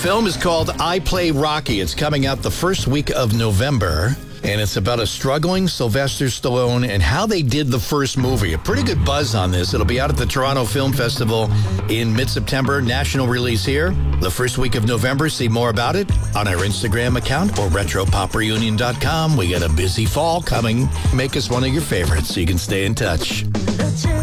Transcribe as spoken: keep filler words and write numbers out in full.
film is called I Play Rocky. It's coming out the first week of November. And it's about a struggling Sylvester Stallone and how they did the first movie. A pretty good buzz on this. It'll be out at the Toronto Film Festival in mid-September. National release here the first week of November. See more about it on our Instagram account or retro pop reunion dot com. We got a busy fall coming. Make us one of your favorites so you can stay in touch.